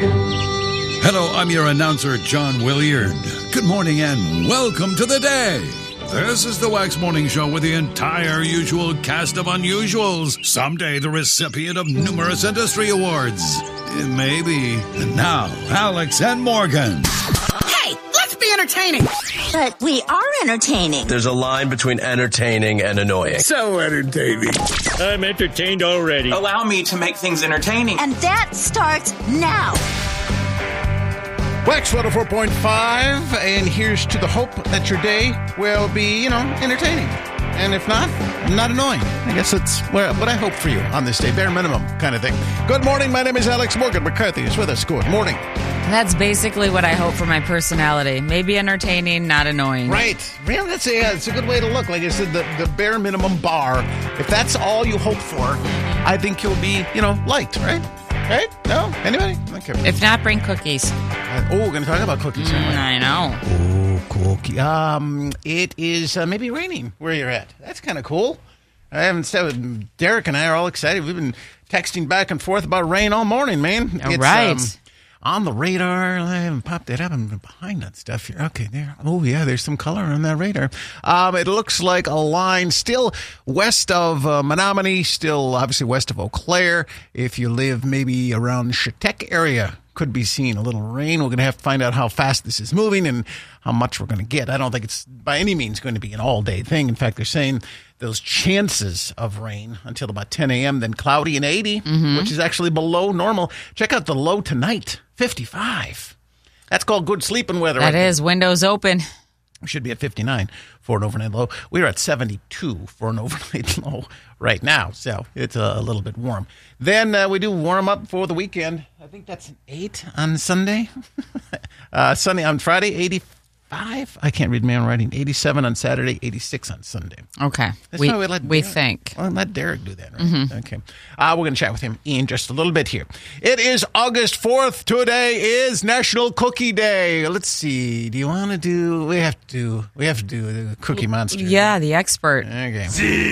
Hello, I'm your announcer, John Williard. Good morning and welcome to the day. This is the Wax Morning Show with the entire usual cast of unusuals. Someday the recipient of numerous industry awards. Maybe. And now, Alex and Morgan. Hey, let's be entertaining. But we are entertaining. There's a line between entertaining and annoying. So entertaining. I'm entertained already. Allow me to make things entertaining. And that starts now. Wax 104.5, and here's to the hope that your day will be, entertaining. And if not annoying. I guess that's what I hope for you on this day. Bare minimum kind of thing. Good morning. My name is Alex. Morgan McCarthy is with us. Good morning. That's basically what I hope for my personality. Maybe entertaining, not annoying. Right. Yeah, it's a good way to look. Like I said, the bare minimum bar. If that's all you hope for, I think you'll be, liked, right? Right? No? Anybody? Okay. If not, bring cookies. We're going to talk about cookies. I know. Oh, cookie. It is maybe raining where you're at. That's kind of cool. I haven't said. Derek and I are all excited. We've been texting back and forth about rain all morning, man. All right. On the radar. I haven't popped it up. I'm behind that stuff here. Okay, there. Oh, yeah, there's some color on that radar. It looks like a line still west of Menominee, still obviously west of Eau Claire. If you live maybe around Chautauqua area, could be seeing a little rain. We're going to have to find out how fast this is moving and how much we're going to get. I don't think it's by any means going to be an all-day thing. In fact, they're saying those chances of rain until about 10 a.m., then cloudy and 80, which is actually below normal. Check out the low tonight, 55. That's called good sleeping weather. That is, windows open. We should be at 59 for an overnight low. We're at 72 for an overnight low right now, so it's a little bit warm. Then we do warm up for the weekend. I think that's an 8 on Sunday. Sunday on Friday, 85. I can't read my own writing. 87 on Saturday, 86 on Sunday. Okay. We think. Well, let Derek do that, right? Okay. We're going to chat with him in just a little bit here. It is August 4th. Today is National Cookie Day. Let's see. Do you want to do... We have to do the Cookie Monster. Yeah, the expert. Okay.